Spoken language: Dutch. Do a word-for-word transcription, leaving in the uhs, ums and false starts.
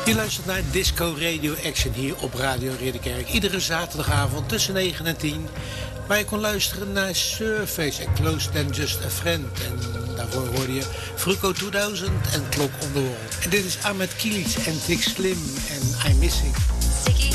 Je luistert naar Disco Radio Action hier op Radio Ridderkerk. Iedere zaterdagavond tussen negen en tien. Waar je kon luisteren naar Surface en Close Than Just a Friend. En daarvoor hoorde je Fruco tweeduizend en Clock on the Wall. En dit is Ahmed Kilic en Thick Slim en I'm Missing. Sticky